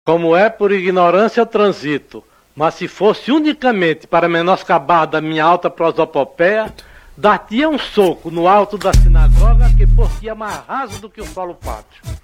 Como é por ignorância eu transito, mas se fosse unicamente para menoscabar da minha alta prosopopeia, dar-te um soco no alto da sinagoga que por ti é mais raso do que o solo pátrio.